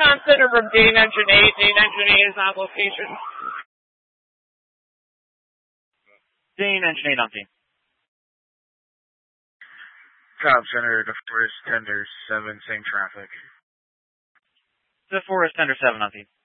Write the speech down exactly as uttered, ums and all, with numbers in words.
Recon Center from Dane Engine eight. Dane Engine eight is on location. Dane Engine eight on scene. Top Center to Forest Tender seven, same traffic. The Forest Tender seven on scene.